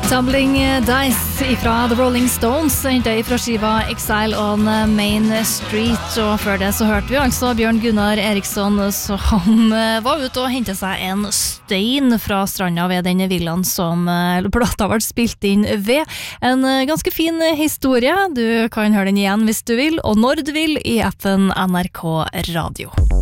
Tumbling Dice fra The Rolling Stones, hentet fra skiva Exile on Main Street, og før det så hørte vi altså Bjørn Gunnar Eriksson som var ute og hentet seg en stein fra stranda ved den villaen som plata ble spilt inn ved. En ganske fin historie, du kan høre den igjen hvis du vil, og når du vil i appen NRK Radio.